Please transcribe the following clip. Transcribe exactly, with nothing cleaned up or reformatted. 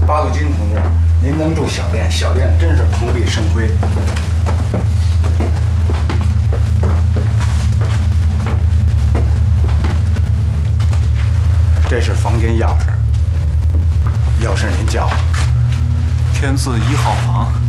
八路军同志，您能住小店，小店真是蓬荜生辉。这是房间钥匙，钥匙您叫。 天字一号房。